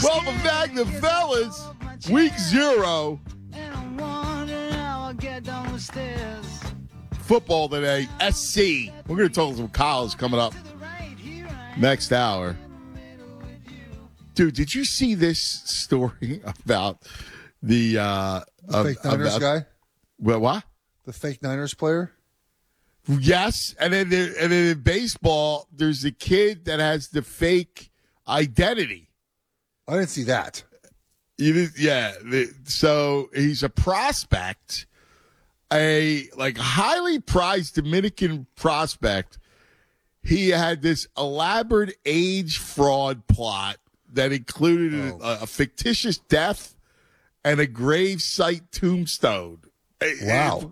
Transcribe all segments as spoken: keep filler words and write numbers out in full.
Welcome back to Fellas, week zero. Football today, S C. We're going to talk some college coming up next hour. Dude, did you see this story about the, uh, the of, fake Niners about, guy? Well, what? The fake Niners player? Yes, and then there, and then in baseball, there's a kid that has the fake identity. I didn't see that. You did, yeah. The, so he's a prospect, a like highly prized Dominican prospect. He had this elaborate age fraud plot that included Oh. a, a fictitious death and a gravesite tombstone. Wow.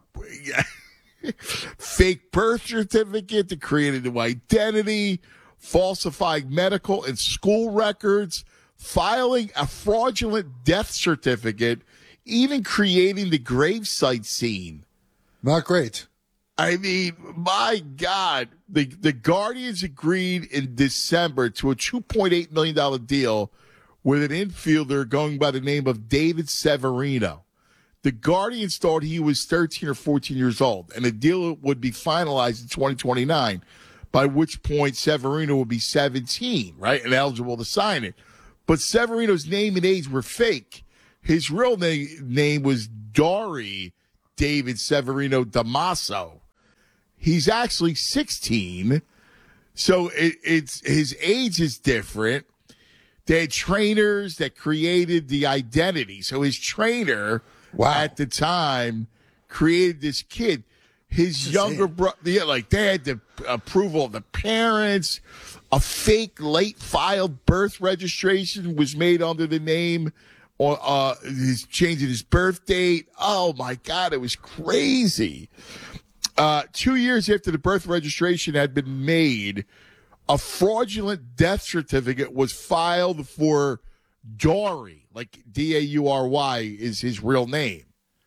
Fake birth certificate to create a new identity, falsifying medical and school records, filing a fraudulent death certificate, even creating the gravesite scene. Not great. I mean, my God, the, the Guardians agreed in December to a two point eight million dollars deal with an infielder going by the name of David Severino. The Guardians thought he was thirteen or fourteen years old, and the deal would be finalized in twenty twenty-nine, by which point Severino would be seventeen, right, and eligible to sign it. But Severino's name and age were fake. His real name, name was Dari David Severino Damaso. He's actually sixteen, so it, it's his age is different. They had trainers that created the identity. So his trainer Wow. at the time created this kid. His That's younger insane. brother, yeah, like they had the approval of the parents. A fake late filed birth registration was made under the name, or uh, he's changing his birth date. Oh my God, it was crazy. Uh, two years after the birth registration had been made, a fraudulent death certificate was filed for Dari, like D A U R Y is his real name.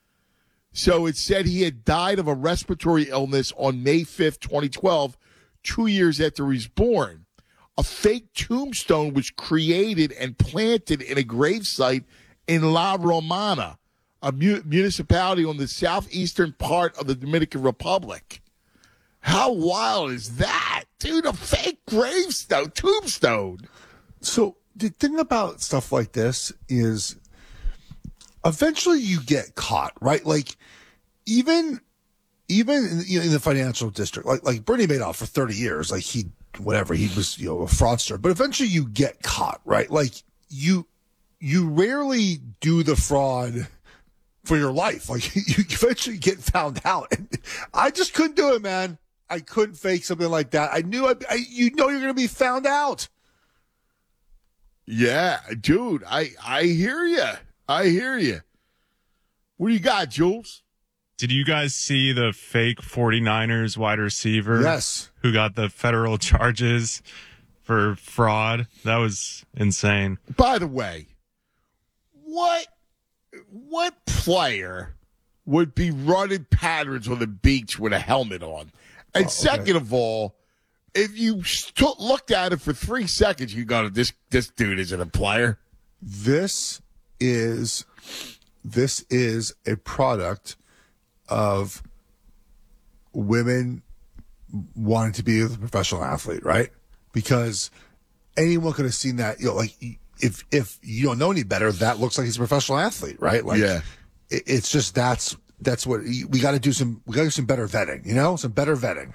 So it said he had died of a respiratory illness on May fifth, twenty twelve, two years after he was born. A fake tombstone was created and planted in a gravesite in La Romana, a mu- municipality on the southeastern part of the Dominican Republic. How wild is that? Dude, a fake gravestone, tombstone. So the thing about stuff like this is eventually you get caught, right? Like even even in, you know, in the financial district, like like Bernie Madoff for thirty years, like he whatever, he was, you know, a fraudster, but eventually you get caught, right? Like you you rarely do the fraud for your life. Like you eventually get found out. And I just couldn't do it, man. I couldn't fake something like that. I knew I, I you know you're going to be found out. Yeah, dude, I, I hear you. I hear you. What do you got, Jules? Did you guys see the fake 49ers wide receiver? Yes. Who got the federal charges for fraud? That was insane. By the way, what what player would be running patterns on the beach with a helmet on? And Oh, okay. second of all, if you st- looked at it for three seconds, you go, this this dude isn't a player. This is this is a product of women wanting to be a professional athlete, right? Because anyone could have seen that. You know, like if if you don't know any better, that looks like he's a professional athlete, right? Like, Yeah. it, it's just that's that's what we got to do. Some we got to do some better vetting, you know, some better vetting.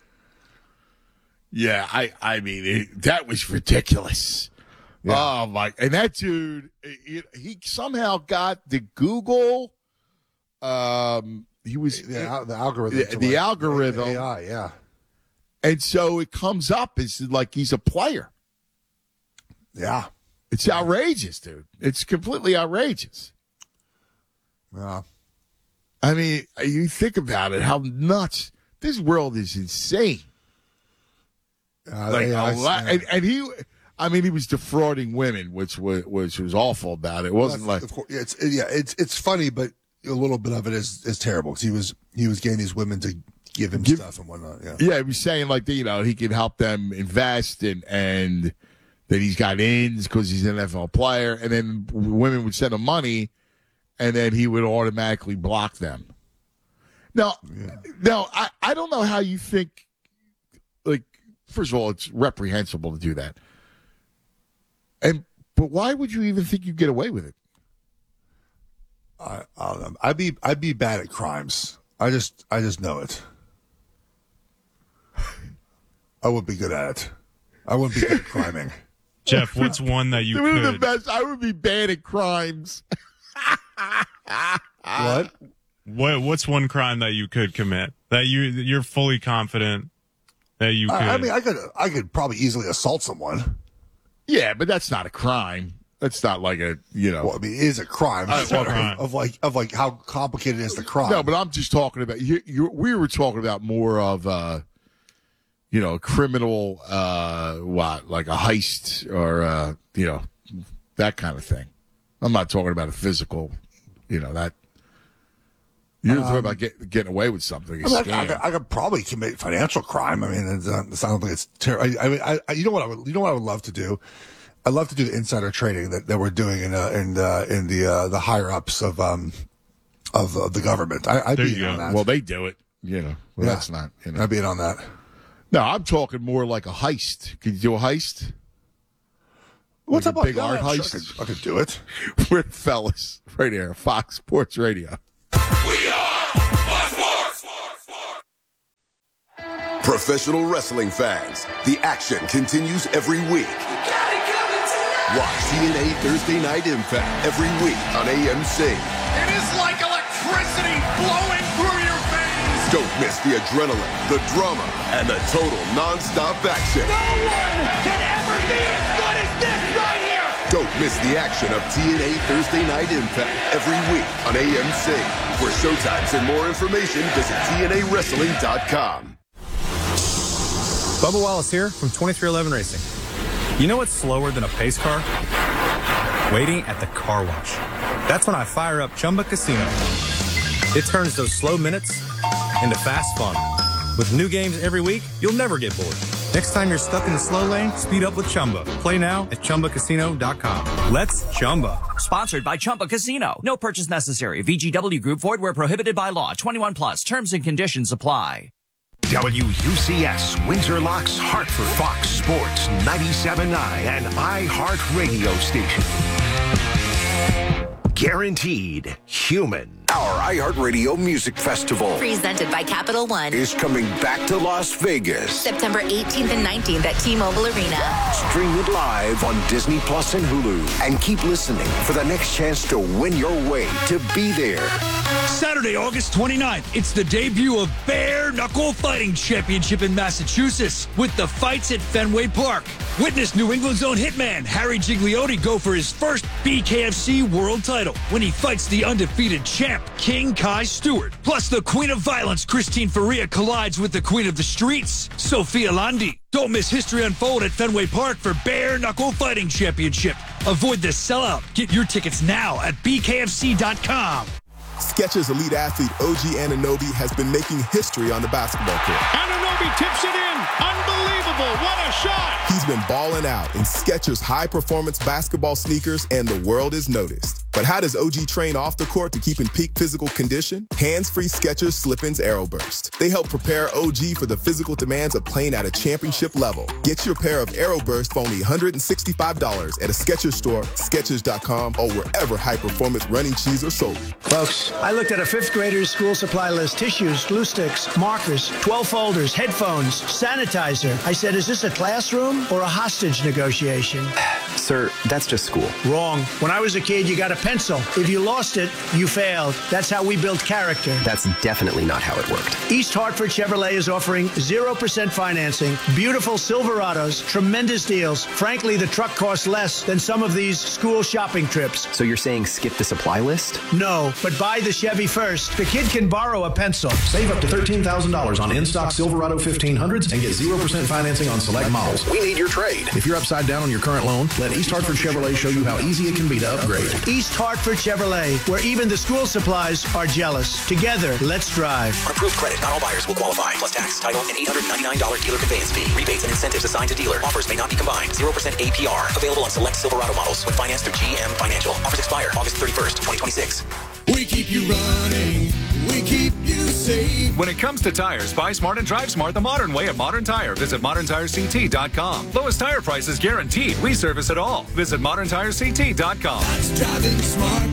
Yeah, I, I mean, it, that was ridiculous. Yeah. Oh, my. And that dude, he, he somehow got the Google, um, he was, The, al- the algorithm, the, to the like- algorithm. A I, yeah, And so it comes up as like he's a player. yeah, It's outrageous, dude. It's completely outrageous. yeah. I mean, you think about it, how nuts. This world is insane. Uh, Like A I, a lot, yeah. and, and he, I mean, he was defrauding women, which was which was awful about it. It wasn't Well, like of course, yeah, it's yeah, it's it's funny, but a little bit of it is is terrible because he was he was getting these women to give him Give- stuff and whatnot. Yeah, yeah, he was saying like you know he could help them invest and and that he's got ins because he's an N F L player, and then women would send him money, and then he would automatically block them. Now, yeah. now I, I don't know how you think, like, first of all, it's reprehensible to do that. And but why would you even think you'd get away with it? I, I don't know. I'd be I'd be bad at crimes. I just I just know it. I wouldn't be good at it. I wouldn't be good at criming. Jeff, what's one that you could? The best. I would be bad at crimes. What? What? What's one crime that you could commit that you you're fully confident that you could? I, I mean, I could I could probably easily assault someone. Yeah, but that's not a crime. That's not like a, you know. Well, I mean, it is a crime. Uh, well, of, of like of like how complicated is the crime? No, but I'm just talking about you. you we were talking about more of, uh, you know, criminal, uh, what, like a heist or, uh, you know, that kind of thing. I'm not talking about a physical, you know, that. You're um, talking about get, getting away with something. I, mean, I, I, could, I could probably commit financial crime. I mean, it's, uh, it sounds like it's terrible. I, I, I, you know what I would, you know what I would love to do? I'd love to do the insider trading that, that we're doing in uh, in uh, in the uh, the higher ups of um of uh, the government. I, I'd there be you in on go. that. Well, they do it, you know. Well, yeah. That's not. You know. I'd be in on that. No, I'm talking more like a heist. Could you do a heist? What's like up, a big yeah, art sure, heist? I, could, I could do it. We're the fellas right here, Fox Sports Radio. We are Fox Sports. Professional wrestling fans, the action continues every week. Watch T N A Thursday Night Impact every week on A M C. It is like electricity flowing through your veins. Don't miss the adrenaline, the drama, and the total non-stop action. No one can ever be as good as this right here. Don't miss the action of T N A Thursday Night Impact every week on A M C. For showtimes and more information, visit T N A wrestling dot com. Bubba Wallace here from twenty-three eleven Racing. You know what's slower than a pace car? Waiting at the car wash. That's when I fire up Chumba Casino. It turns those slow minutes into fast fun. With new games every week, you'll never get bored. Next time you're stuck in the slow lane, speed up with Chumba. Play now at Chumba Casino dot com. Let's Chumba. Sponsored by Chumba Casino. No purchase necessary. V G W Group. Void where prohibited by law. twenty-one plus. Terms and conditions apply. W U C S, Windsor Locks, Hartford, Fox Sports, ninety-seven point nine, and iHeart Radio Station. Guaranteed human. Our iHeartRadio Music Festival, presented by Capital One, is coming back to Las Vegas. September eighteenth and nineteenth at T-Mobile Arena. Stream it live on Disney Plus and Hulu. And keep listening for the next chance to win your way to be there. Saturday, August twenty-ninth, it's the debut of Bare Knuckle Fighting Championship in Massachusetts with the fights at Fenway Park. Witness New England's own hitman, Harry Gigliotti, go for his first B K F C world title when he fights the undefeated champ, King Kai Stewart. Plus, the Queen of Violence, Christine Faria, collides with the Queen of the Streets, Sophia Landi. Don't miss history unfold at Fenway Park for Bare Knuckle Fighting Championship. Avoid the sellout. Get your tickets now at B K F C dot com. Skechers elite athlete O G Anunoby has been making history on the basketball court. Anunoby tips it in. Unbelievable. What a shot. He's been balling out in Skechers high-performance basketball sneakers, and the world is noticed. But how does O G train off the court to keep in peak physical condition? Hands-free Skechers Slip-ins Aeroburst. They help prepare O G for the physical demands of playing at a championship level. Get your pair of Aeroburst for only one hundred sixty-five dollars at a Skechers store, Skechers dot com, or wherever high-performance running shoes are sold. Folks, I looked at a fifth grader's school supply list. Tissues, glue sticks, markers, twelve folders, headphones, sanitizer. I said, is this a classroom or a hostage negotiation? Sir, that's just school. Wrong. When I was a kid, you got a pencil. If you lost it, you failed. That's how we build character. That's definitely not how it worked. East Hartford Chevrolet is offering zero percent financing, beautiful Silverados, tremendous deals. Frankly, the truck costs less than some of these school shopping trips. So you're saying skip the supply list? No, but buy the Chevy first. The kid can borrow a pencil. Save up to thirteen thousand dollars on in-stock Silverado fifteen hundreds and get zero percent financing on select models. We need your trade. If you're upside down on your current loan, let East Hartford Chevrolet show you how easy it can be to upgrade. East Hartford Chevrolet, where even the school supplies are jealous. Together, let's drive. On approved credit, not all buyers will qualify. Plus tax, title, and eight hundred ninety-nine dollars dealer conveyance fee. Rebates and incentives assigned to dealer. Offers may not be combined. zero percent A P R. Available on select Silverado models when financed through G M Financial. Offers expire August thirty-first, twenty twenty-six. We keep you running. We keep you safe. When it comes to tires, buy smart and drive smart the modern way at Modern Tire. Visit modern tire c t dot com. Lowest tire prices guaranteed. We service it all. Visit modern tire c t dot com. That's driving smart,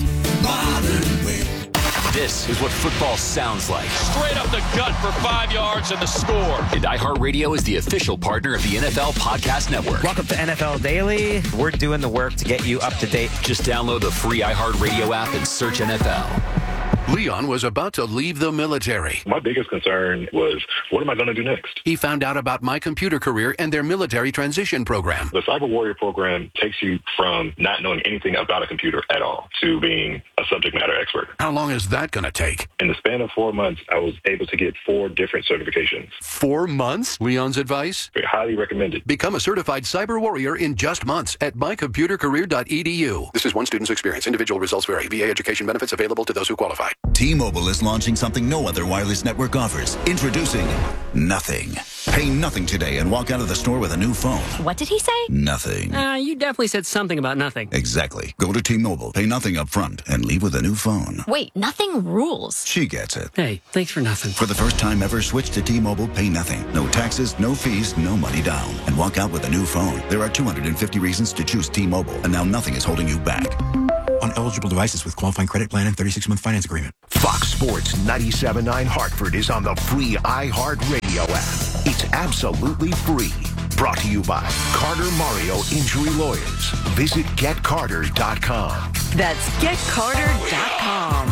modern way. This is what football sounds like. Straight up the gut for five yards and the score. And iHeartRadio is the official partner of the N F L Podcast Network. Welcome to N F L Daily. We're doing the work to get you up to date. Just download the free iHeartRadio app and search N F L. Leon was about to leave the military. My biggest concern was, what am I going to do next? He found out about My Computer Career and their military transition program. The Cyber Warrior program takes you from not knowing anything about a computer at all to being a subject matter expert. How long is that going to take? In the span of four months, I was able to get four different certifications. Four months? Leon's advice? Very highly recommended. Become a certified cyber warrior in just months at my computer career dot e d u. This is one student's experience. Individual results vary. V A education benefits available to those who qualify. T-Mobile is launching something no other wireless network offers. Introducing Nothing. Pay nothing today and walk out of the store with a new phone. What did he say? Nothing. Uh, you definitely said something about nothing. Exactly. Go to T-Mobile, pay nothing up front, and leave with a new phone. Wait, nothing rules. She gets it. Hey, thanks for nothing. For the first time ever, switch to T-Mobile, pay nothing. No taxes, no fees, no money down. And walk out with a new phone. There are two hundred fifty reasons to choose T-Mobile, and now nothing is holding you back. On eligible devices with qualifying credit plan and thirty-six month finance agreement. Fox Sports ninety-seven point nine Hartford is on the free iHeartRadio app. It's absolutely free. Brought to you by Carter Mario Injury Lawyers. Visit get carter dot com. That's get carter dot com.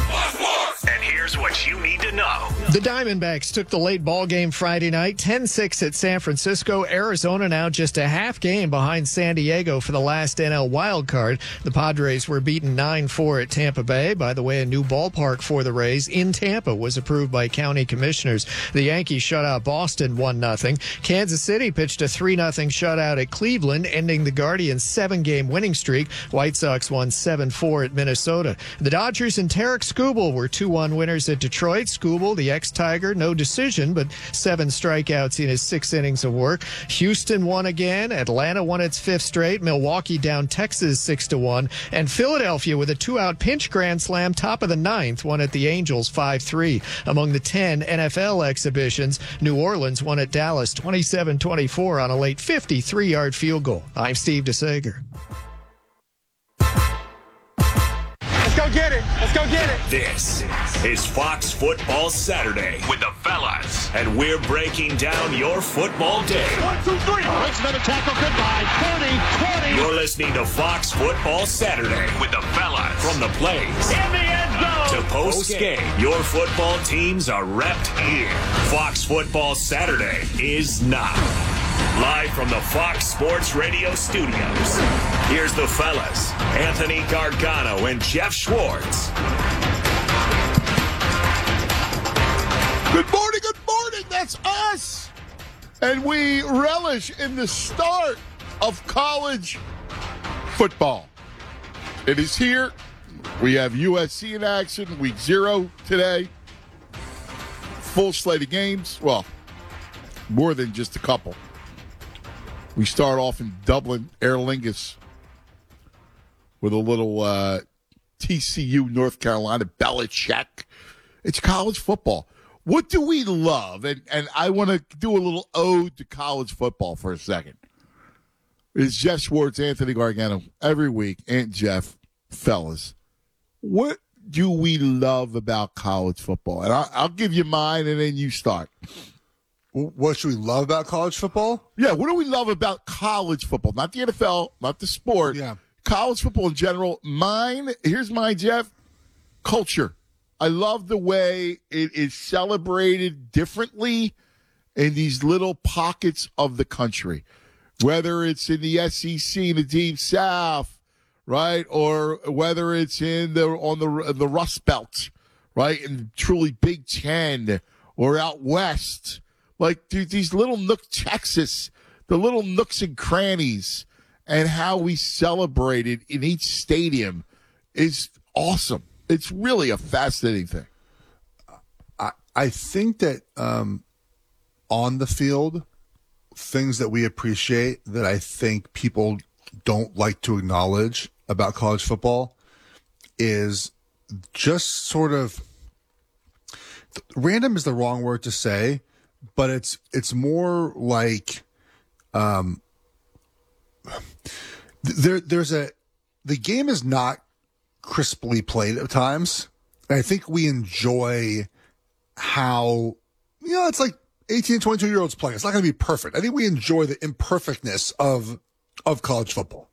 And here's what you need to know. The Diamondbacks took the late ball game Friday night, ten six at San Francisco. Arizona now just a half game behind San Diego for the last N L wildcard. The Padres were beaten nine four at Tampa Bay. By the way, a new ballpark for the Rays in Tampa was approved by county commissioners. The Yankees shut out Boston one nothing. Kansas City pitched a three nothing shutout at Cleveland, ending the Guardians' seven-game winning streak. White Sox won seven four at Minnesota. The Dodgers and Tarek Skubal were two one winners at Detroit. Skubal, the ex-Tiger, no decision, but seven strikeouts in his six innings of work. Houston won again. Atlanta won its fifth straight. Milwaukee down Texas six to one. And Philadelphia with a two-out pinch grand slam top of the ninth won at the Angels five three. Among the ten N F L exhibitions, New Orleans won at Dallas twenty-seven twenty-four on a late fifty-three-yard field goal. I'm Steve DeSager. Let's go get it. Let's go get it. This is Fox Football Saturday with the fellas, and we're breaking down your football day. One, two, three. Makes another tackle. Goodbye. thirty, twenty. You're listening to Fox Football Saturday with the fellas. From the plays In the end zone. to post-game, your football teams are repped here. Fox Football Saturday is not. Live from the Fox Sports Radio studios, here's the fellas, Anthony Gargano and Jeff Schwartz. Good morning, good morning. That's us. And we relish in the start of college football. It is here. We have U S C in action, week zero today. Full slate of games. Well, more than just a couple. We start off in Dublin, Aer Lingus, with a little uh, T C U, North Carolina, Belichick. It's college football. What do we love? And and I want to do a little ode to college football for a second. It's Jeff Schwartz, Anthony Gargano, every week. Aunt Jeff, fellas, what do we love about college football? And I, I'll give you mine, and then you start. What should we love about college football? Yeah, what do we love about college football? Not the N F L, not the sport. Yeah. College football in general. Mine, here's mine, Jeff. Culture. I love the way it is celebrated differently in these little pockets of the country. Whether it's in the S E C, the Deep South, right? Or whether it's in the on the the Rust Belt, right? In truly Big Ten or out west. Like, dude, these little nook Texas, the little nooks and crannies, and how we celebrated in each stadium is awesome. It's really a fascinating thing. I, I think that um, on the field, things that we appreciate that I think people don't like to acknowledge about college football is just sort of random is the wrong word to say, but it's it's more like um there there's a the game is not crisply played at times. And I think we enjoy how, you know, it's like eighteen, twenty-two year olds playing. It's not going to be perfect. I think we enjoy the imperfectness of of college football.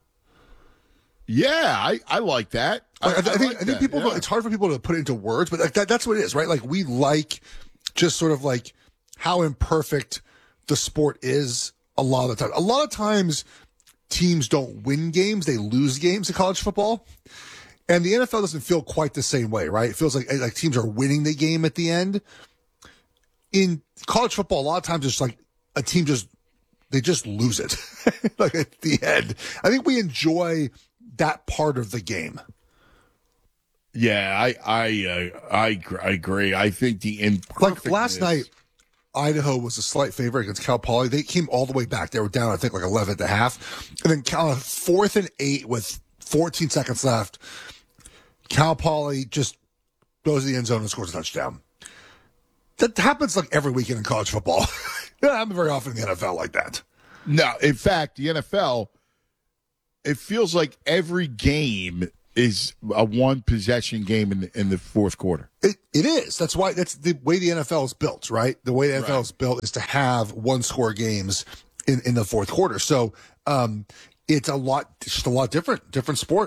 Yeah, I, I like that. I, like, I, I think like I think that, people. yeah. It's hard for people to put it into words, but like that, that's what it is, right? Like we like just sort of like how imperfect the sport is. A lot of the time, a lot of times, teams don't win games; they lose games in college football. And the N F L doesn't feel quite the same way, right? It feels like like teams are winning the game at the end. In college football, a lot of times it's like a team just they just lose it like at the end. I think we enjoy that part of the game. Yeah, I I uh, I, I agree. I think the imperfectness. Like last night, Idaho was a slight favorite against Cal Poly. They came all the way back. They were down, I think, like eleven at the half, and then Cal fourth and eight with fourteen seconds left. Cal Poly just goes to the end zone and scores a touchdown. That happens like every weekend in college football. It happens very often in the N F L like that. No, in fact, the N F L, it feels like every game is a one possession game in the, in the fourth quarter. It it is. That's why that's the way the N F L is built, right? The way the N F L Right. is built is to have one score games in, in the fourth quarter. So um, it's a lot, just a lot different, different sport.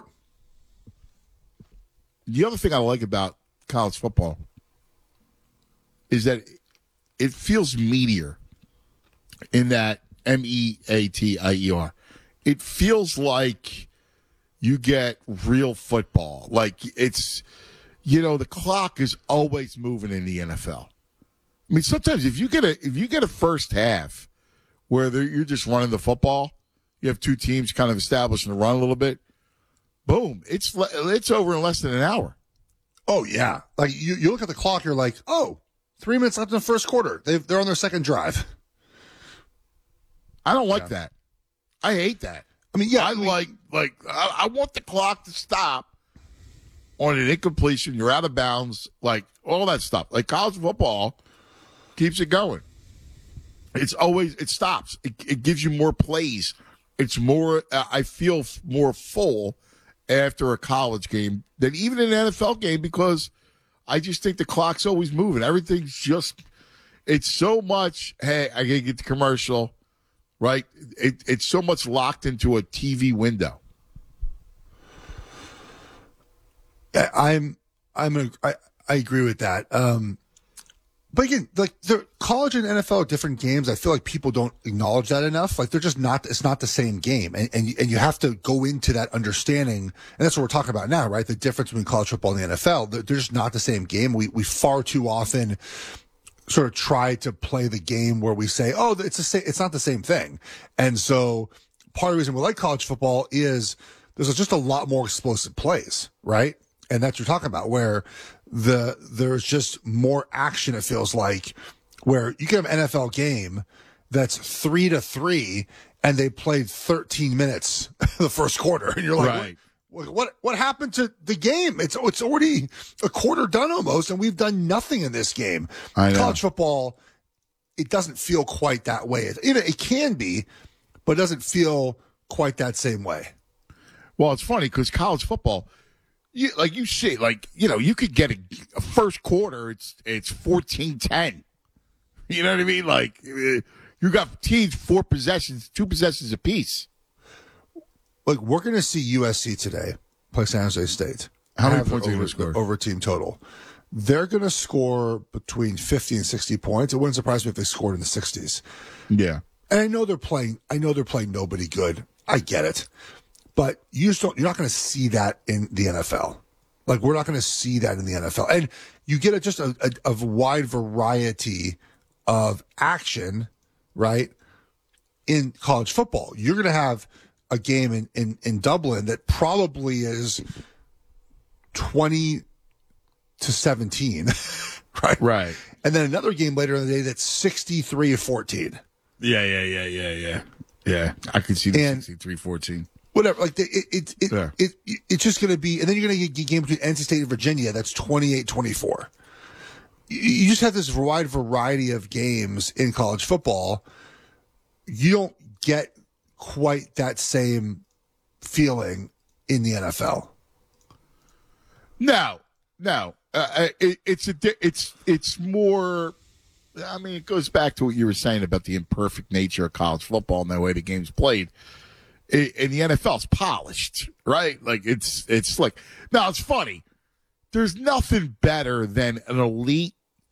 The other thing I like about college football is that it feels meatier in that M E A T I E R. It feels like you get real football. Like it's, you know, the clock is always moving in the N F L. I mean, sometimes if you get a if you get a first half where you're just running the football, you have two teams kind of establishing the run a little bit. Boom! It's it's over in less than an hour. Oh yeah, like you, you look at the clock, you're like, oh, three minutes left in the first quarter. They've, they're on their second drive. I don't like Yeah. that. I hate that. I mean, yeah, I I mean- like like I, I want the clock to stop on an incompletion. You're out of bounds, like all that stuff. Like college football keeps it going. It's always it stops. It, it gives you more plays. It's more. Uh, I feel f- more full after a college game than even an N F L game because I just think the clock's always moving. Everything's just. It's so much. Hey, I gotta get the commercial. Right, it, it's so much locked into a T V window. I- I'm, I'm, a, I, I agree with that. Um, but again, like the college and N F L are different games. I feel like people don't acknowledge that enough. Like they're just not. It's not the same game, and and you, and you have to go into that understanding. And that's what we're talking about now, right? The difference between college football and the N F L. They're they're just not the same game. We we far too often sort of try to play the game where we say, oh, it's the same, it's not the same thing. And so part of the reason we like college football is there's just a lot more explosive plays, right? And that's what you're talking about, where the there's just more action, it feels like, where you can have an N F L game that's three to three and they played thirteen minutes the first quarter. And you're like, Right. what, what, what happened to the game? It's, it's already a quarter done almost, and we've done nothing in this game. I know. College football, it doesn't feel quite that way. It, it can be, but it doesn't feel quite that same way. Well, it's funny because college football, you like you see, like you know, you could get a, a first quarter. It's it's fourteen ten. You know what I mean? Like uh, you got teams four possessions, two possessions apiece. Like, we're going to see U S C today play San Jose State. How many Have points are they over, gonna score? over team total? They're going to score between fifty and sixty points. It wouldn't surprise me if they scored in the sixties. Yeah. And I know they're playing. I know they're playing nobody good. I get it, but you just don't. You're not going to see that in the N F L. Like, we're not going to see that in the N F L. And you get a, just a, a, a wide variety of action, right? In college football, you're going to have a game in, in, in Dublin that probably is twenty to seventeen, right? Right. And then another game later in the day that's sixty-three to fourteen. Yeah, yeah, yeah, yeah, yeah. Yeah, I can see the sixty-three fourteen. Whatever, like the, it, it, it, yeah. it, it, it's just going to be, and then you're going to get a game between N C State and Virginia that's twenty-eight twenty-four. You, you just have this wide variety of games in college football. You don't get quite that same feeling in the N F L. No, no, uh, it, it's a, it's it's more. I mean, it goes back to what you were saying about the imperfect nature of college football and the way the game's played. In the N F L, it's polished, right? Like it's it's slick. Now it's funny. There's nothing better than an elite,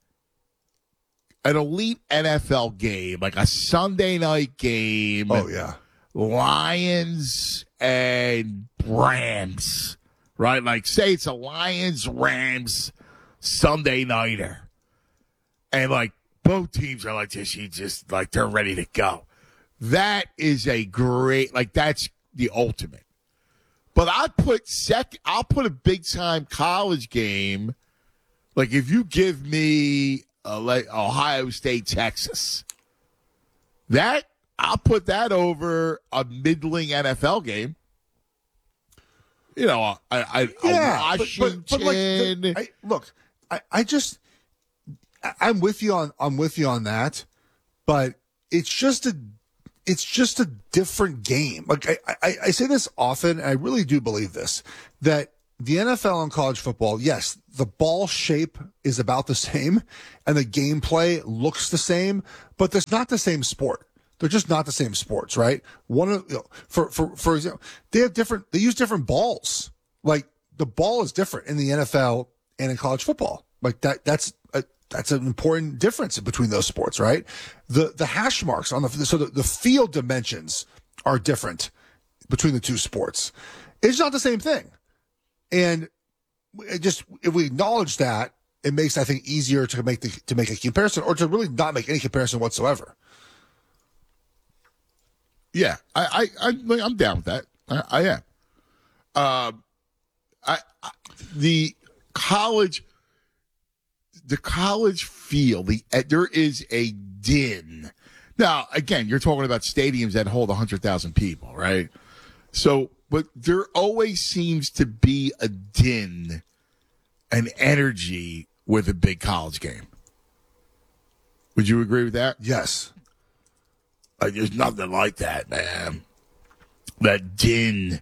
an elite N F L game, like a Sunday night game. Oh yeah, Lions and Rams, right? Like say it's a Lions Rams Sunday nighter, and like both teams are like just you just like they're ready to go. That is a great, like, that's the ultimate. But I put sec, I'll put a big time college game. Like, if you give me a, like Ohio State, Texas, that I'll put that over a middling N F L game. You know, I, I, yeah, Washington. But, but, but like, the, I, look, I, I just, I'm with you on, I'm with you on that, but it's just a. It's just a different game. Like I, I, I say this often, and I really do believe this, that the N F L and college football, yes, the ball shape is about the same and the gameplay looks the same, but there's not the same sport. They're just not the same sports, right? One of, you know, for, for, for example, they have different, they use different balls. Like the ball is different in the N F L and in college football. Like that, that's a, That's an important difference between those sports, right? The the hash marks on the so the, the field dimensions are different between the two sports. It's not the same thing, and it just if we acknowledge that, it makes I think easier to make the to make a comparison or to really not make any comparison whatsoever. Yeah, I I, I I'm down with that. I, I am. Um, I, I the college. The college feel, the there is a din. Now, again, you're talking about stadiums that hold one hundred thousand people, right? So, but there always seems to be a din, an energy with a big college game. Would you agree with that? Yes. Like, there's nothing like that, man. That din.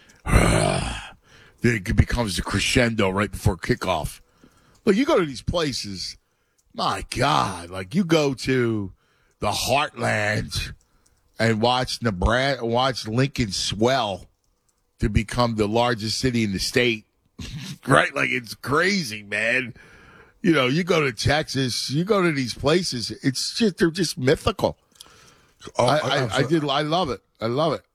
It becomes a crescendo right before kickoff. Look, you go to these places, my God, like you go to the Heartland and watch Nebraska, watch Lincoln swell to become the largest city in the state, right? Like it's crazy, man. You know, you go to Texas, you go to these places, it's just, they're just mythical. Oh, I, I, I did, I love it. I love it.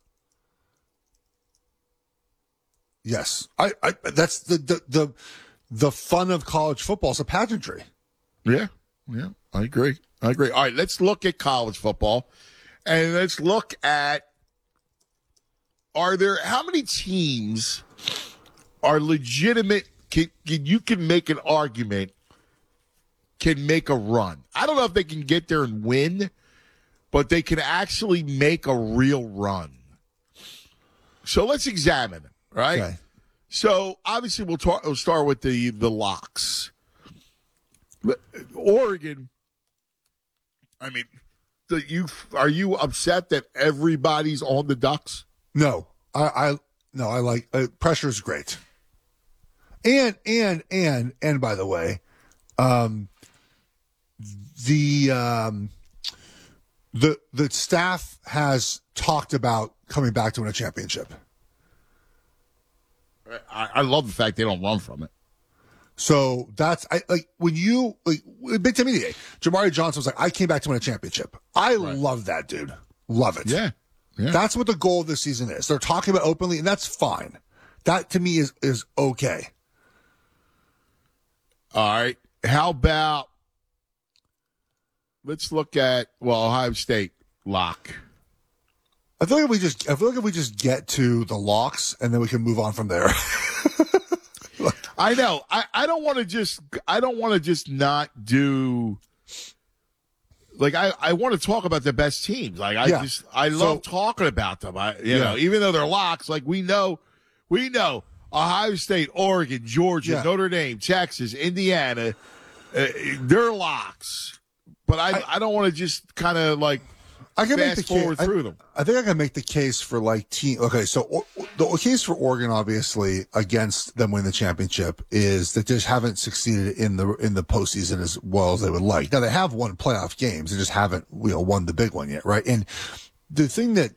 Yes. I, I that's the, the, the, The fun of college football is a pageantry. Yeah, yeah, I agree. I agree. All right, let's look at college football, and let's look at are there how many teams are legitimate? Can, can, you can make an argument, can make a run. I don't know if they can get there and win, but they can actually make a real run. So let's examine them, right? Okay. So obviously we'll, talk, we'll start with the the locks. Oregon. I mean, the, you are you upset that everybody's on the Ducks? No, I, I no, I like uh, pressure is great. And and and and by the way, um, the um, the the staff has talked about coming back to win a championship. I, I love the fact they don't run from it. So that's I like when you like Big Ten Media Day, Jamari Johnson was like, I came back to win a championship. I right. love that, dude. Love it. Yeah. yeah. That's what the goal of this season is. They're talking about openly, and that's fine. That to me is is okay. All right. How about let's look at well, Ohio State lock. I feel like if we just, I feel like if we just get to the locks and then we can move on from there. I know. I, I don't want to just, I don't want to just not do, like, I, I want to talk about the best teams. Like, I Yeah. just, I love So- talking about them. I, you Yeah. know, even though they're locks, like, we know, we know Ohio State, Oregon, Georgia, Yeah. Notre Dame, Texas, Indiana, uh, they're locks. But I, I, I don't want to just kind of, like, I can fast make the forward case, through I, them. I think I can make the case for like team. Okay, so or, the case for Oregon, obviously, against them winning the championship is that they just haven't succeeded in the in the postseason as well as they would like. Now they have won playoff games, they just haven't you know won the big one yet, right? And the thing that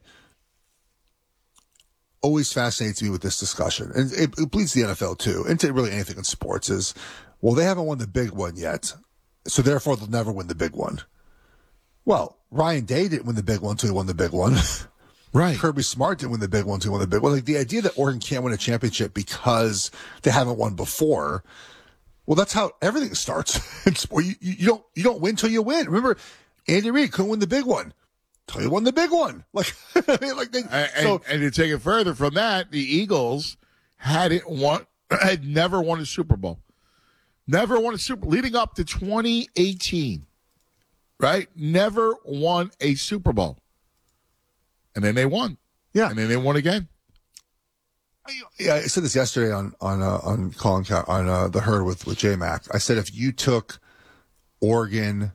always fascinates me with this discussion, and it, it bleeds the N F L too, into really anything in sports, is well they haven't won the big one yet, so therefore they'll never win the big one. Well, Ryan Day didn't win the big one until he won the big one. Right. Kirby Smart didn't win the big one until he won the big one. Like the idea that Oregon can't win a championship because they haven't won before. Well, that's how everything starts in sport. You, you, you don't you don't win till you win. Remember, Andy Reid couldn't win the big one until he won the big one. Like, like they, And, so and to take it further from that, the Eagles hadn't won, had never won a Super Bowl. Never won a Super leading up to twenty eighteen. Right? Never won a Super Bowl. And then they won. Yeah. And then they won again. Yeah, I said this yesterday on on uh, on Colin Cow- on uh, the Herd with with J Mac. I said if you took Oregon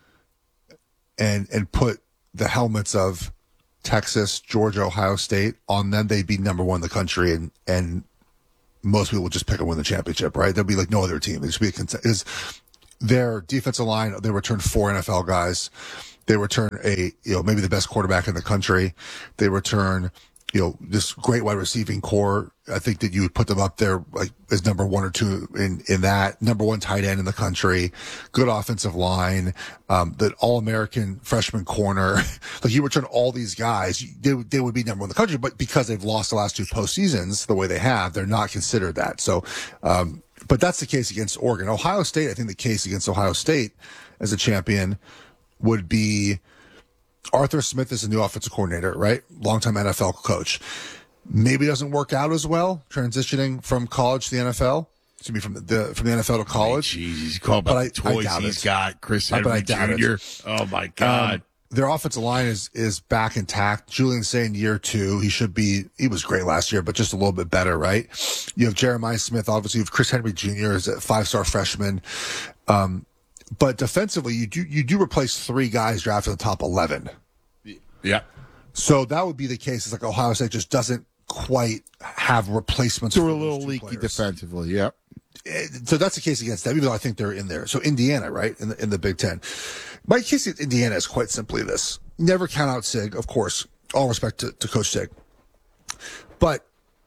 and and put the helmets of Texas, Georgia, Ohio State on them, they'd be number one in the country, and and most people would just pick and win the championship, right? There'd be like no other team. It'd just be a cont- is their defensive line. They returned four N F L guys. They return a, you know, maybe the best quarterback in the country. They return, you know, this great wide receiving core. I think that you would put them up there like as number one or two in, in that number one tight end in the country, good offensive line, um, the all American freshman corner. Like you return all these guys, they, they would be number one in the country, but because they've lost the last two postseasons the way they have, they're not considered that. So, um, but that's the case against Oregon. Ohio State, I think the case against Ohio State as a champion would be Arthur Smith is a new offensive coordinator, right? Longtime N F L coach. Maybe doesn't work out as well transitioning from college to the N F L. To be from the from the N F L to college. Jeez, he's called about the toys he's it. got. Chris Henry Junior It. Oh my God. Um, their offensive line is is back intact. Julian Say in year two, he should be. He was great last year, but just a little bit better, right? You have Jeremiah Smith, obviously. You have Chris Henry Junior as a five star freshman. Um, But defensively, you do you do replace three guys drafted in the top eleven. Yeah. So that would be the case. It's like Ohio State just doesn't quite have replacements. They're a little leaky players. defensively. Yeah. So that's the case against them, even though I think they're in there. So Indiana, right, in the, in the Big Ten. My case against Indiana is quite simply this. Never count out Sig, of course. All respect to, to Coach Sig. But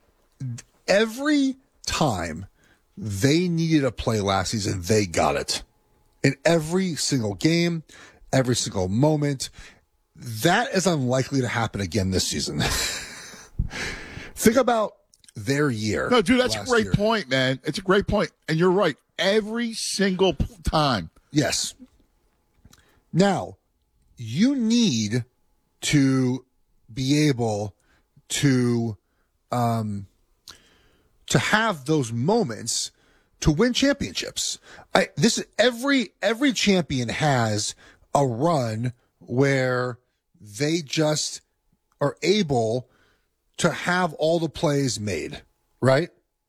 every time they needed a play last season, they got it. In every single game, every single moment. That is unlikely to happen again this season. Think about their year. No, dude, that's a great year. point, man. It's a great point. And you're right. Every single time. Yes. Now, you need to be able to um, to have those moments to win championships. I, this is every every champion has a run where they just are able to have all the plays made, right?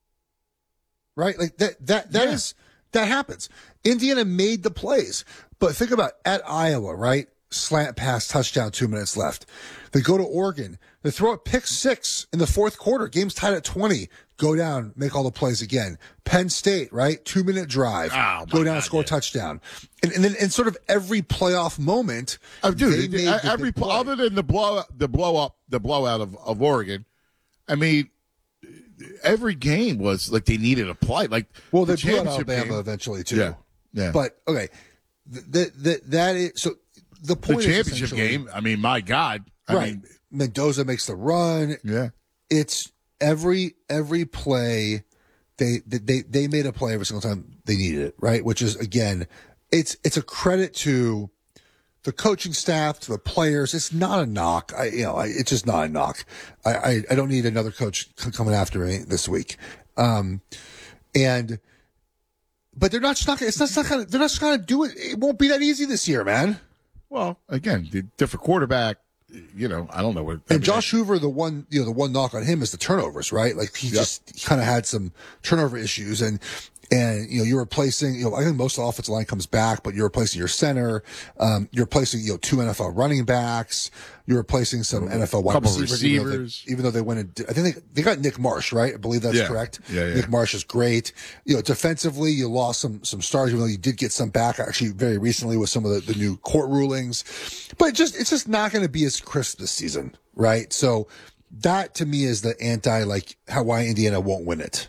Right? Like that that that yeah. is that happens. Indiana made the plays. But think about at Iowa, right? Slant pass, touchdown, two minutes left. They go to Oregon. They throw a pick six in the fourth quarter. Game's tied at twenty. Go down, make all the plays again. Penn State, right? Two minute drive. Oh, go down, God, score a yeah. touchdown. And, and then in sort of every playoff moment, oh, dude, they it, every play. other than the blow, the blow up, the blowout of, of Oregon. I mean, every game was like they needed a play. Like, well, they the blew out championship Alabama game. eventually too. Yeah, yeah. But okay, that that that is so. The The point championship is game. I mean, my God. I right. mean, Mendoza makes the run. Yeah. It's every every play. They they they made a play every single time they needed it, right? Which is again, it's it's a credit to the coaching staff to the players. It's not a knock. I, you know, I, it's just not a knock. I, I, I don't need another coach c- coming after me this week. Um, and, but they're not just not. It's not, it's not gonna. They're not just gonna do it. It won't be that easy this year, man. Well, again, the different quarterback. You know, I don't know what. And Josh Hoover, the one, you know, the one knock on him is the turnovers, right? Like he yep. just kind of had some turnover issues, and and you know, you're replacing. You know, I think most of the offensive line comes back, but you're replacing your center. Um, you're replacing you know two N F L running backs. You're replacing some N F L wide receivers. receivers. Even though, they, even though they went, and, I think they, they got Nick Marsh, right? I believe that's yeah. correct. Yeah, yeah. Nick Marsh is great. You know, defensively, you lost some some stars, even though you did get some back actually very recently with some of the, the new court rulings. But just it's just not going to be as crisp this season, right? So that to me is the anti like how why Indiana won't win it.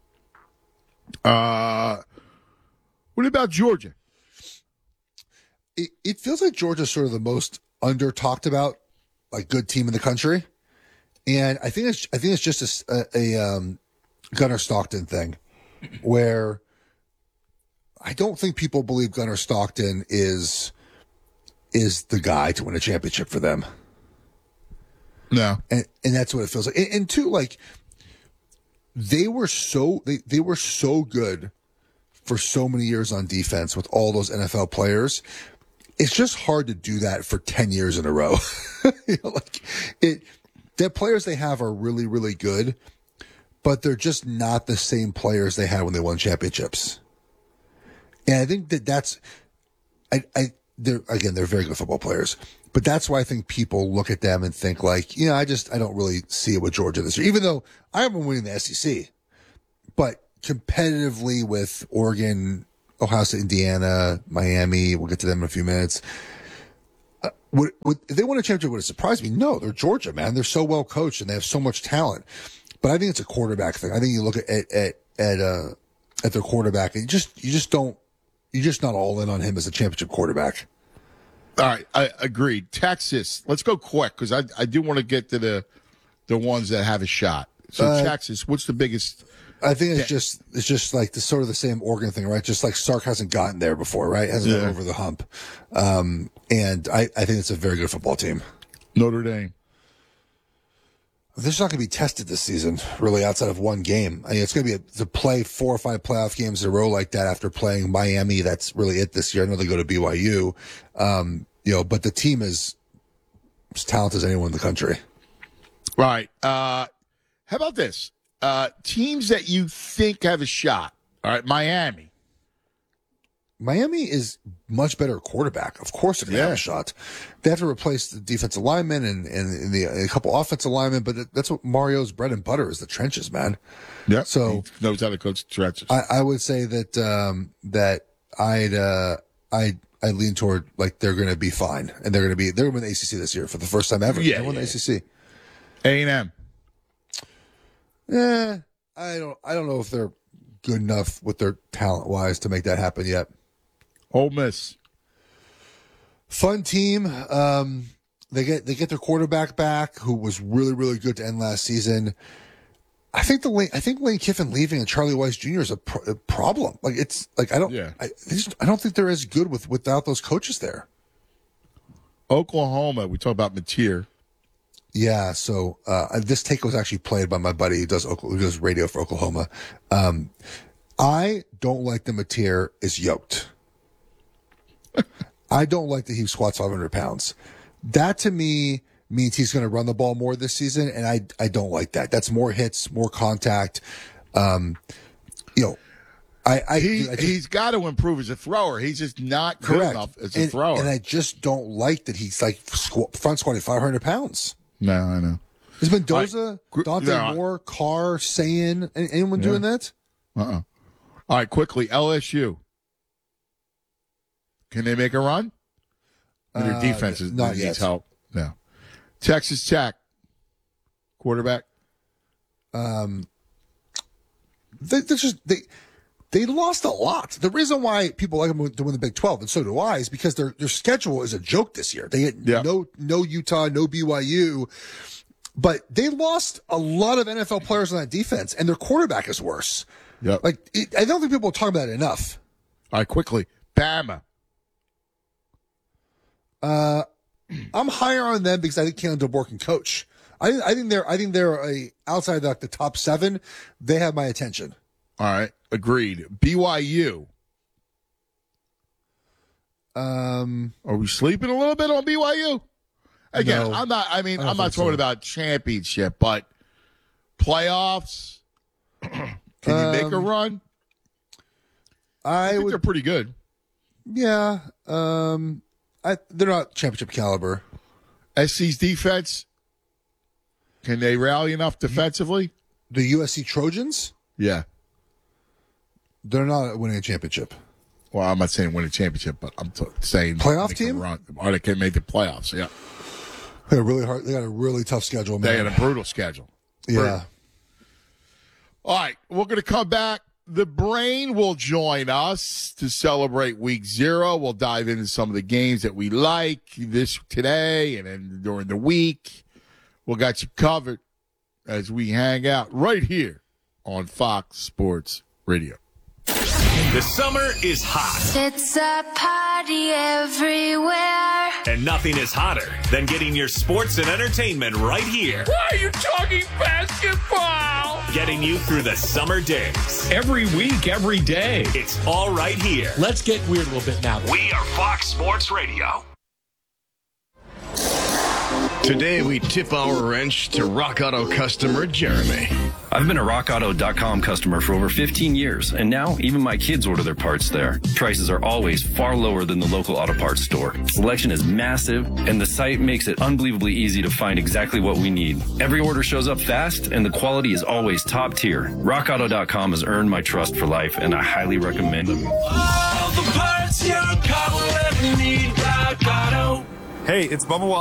Uh, what about Georgia? It, it feels like Georgia's sort of the most under talked about, like good team in the country, and I think it's I think it's just a, a, a um, Gunnar Stockton thing, where I don't think people believe Gunnar Stockton is is the guy to win a championship for them. No, and and that's what it feels like. And, and two, like they were so they they were so good for so many years on defense with all those N F L players. It's just hard to do that for ten years in a row. you know, like it, the players they have are really, really good, but they're just not the same players they had when they won championships. And I think that that's, I, I, they're, again, they're very good football players, but that's why I think people look at them and think like, you know, I just, I don't really see it with Georgia this year, even though I have been winning the S E C, but competitively with Oregon, Ohio State, Indiana, Miami. We'll get to them in a few minutes. Uh, would, would, if they won a championship, would it surprise me? No, they're Georgia, man. They're so well coached and they have so much talent. But I think it's a quarterback thing. I think you look at at at at, uh, at their quarterback, and you just you just don't you're just not all in on him as a championship quarterback. All right, I agreed. Texas. Let's go quick because I I do want to get to the the ones that have a shot. So Uh, Texas, what's the biggest? I think it's just it's just like the sort of the same Oregon thing, right? Just like Sark hasn't gotten there before, right? Hasn't Yeah. gone over the hump. Um, and I, I think it's a very good football team. Notre Dame. They're just not going to be tested this season, really, outside of one game. I mean, it's going to be a, to play four or five playoff games in a row like that after playing Miami. That's really it this year. I know they go to B Y U, um, you know, but the team is as talented as anyone in the country. Right. Uh, how about this? Uh, teams that you think have a shot. All right, Miami. Miami is much better quarterback. Of course they're going to have a shot. They have to replace the defensive linemen and, and, and the, a couple offensive linemen, but that's what Mario's bread and butter is, the trenches, man. Yeah. So he knows how to coach trenches. I, I would say that um, that I'd uh, I I lean toward like they're going to be fine, and they're going to be they're going to win the A C C this year for the first time ever. Yeah, they won yeah. the A C C. A and M. Yeah, I don't I don't know if they're good enough with their talent wise to make that happen yet. Ole Miss. Fun team. Um, they get they get their quarterback back, who was really really good to end last season. I think the Lane, I think Lane Kiffin leaving and Charlie Weiss Junior is a, pro- a problem. Like it's like I don't Yeah. I they just, I don't think they're as good with without those coaches there. Oklahoma. We talk about Mateer. Yeah, so uh, this take was actually played by my buddy who does Oklahoma, who does radio for Oklahoma. Um, I don't like the Mateer is yoked. I don't like that he squats five hundred pounds. That to me means he's going to run the ball more this season, and I I don't like that. That's more hits, more contact. Um, you know, I, I, he, I just, he's got to improve as a thrower. He's just not good correct. enough as a and, thrower. And I just don't like that he's like squ- front squatting five hundred pounds. No, I know. There's Mendoza, Right. Dante No, I- Moore, Carr, Sayin. Anyone Yeah. doing that? Uh-uh. All right, quickly, L S U. Can they make a run? Or their Uh, defense is, not needs yet. help. No. Texas Tech. Quarterback. Um, they, they just they they lost a lot. The reason why people like them to win the Big twelve, and so do I, is because their their schedule is a joke this year. They get Yeah. no no Utah, no B Y U, but they lost a lot of N F L players on that defense, and their quarterback is worse. Yep. Like it, I don't think people talk about it enough. All right, quickly. Bama. Uh, I'm higher on them because I think Kalen DeBoer can coach. I, I think they're I think they're a outside like the top seven. They have my attention. All right, agreed. B Y U. Um, are we sleeping a little bit on B Y U? Again, No, I'm not. I mean, I don't I'm not think talking so. about championship, but playoffs. Can you make a Um, run? I, I think would, they're pretty good. yeah. Um, I they're not championship caliber. S C's defense. Can they rally enough defensively? The U S C Trojans, Yeah. they're not winning a championship. Well, I'm not saying win a championship, but I'm t- saying Playoff they can team? run, or they can make the playoffs. Yeah, They got a really hard. They got a really tough schedule, man. they had a brutal schedule. yeah. All right, we're going to come back. The Brain will join us to celebrate Week Zero. We'll dive into some of the games that we like this today and then during the week. We'll got you covered as we hang out right here on Fox Sports Radio. The summer is hot, It's a party everywhere. and nothing is hotter than getting your sports and entertainment right here. Why are you talking basketball? Getting you through the summer days. Every week, every day. It's all right here. Let's get weird a little bit now. We are Fox Sports Radio. Today, we tip our wrench to Rock Auto customer Jeremy. I've been a rock auto dot com customer for over fifteen years, and now even my kids order their parts there. Prices are always far lower than the local auto parts store. Selection is massive, and the site makes it unbelievably easy to find exactly what we need. Every order shows up fast, and the quality is always top tier. rock auto dot com has earned my trust for life, and I highly recommend them. All the parts your car will ever need, Rock Auto. Hey, it's Bubba Wallace.